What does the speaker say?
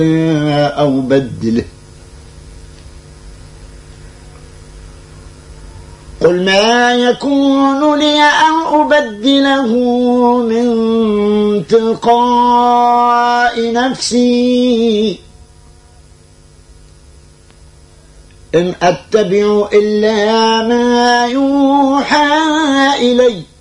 أو بدله. قل ما يكون لي أن أبدله من تلقاء نفسي إن أتبع إلا ما يوحى إلي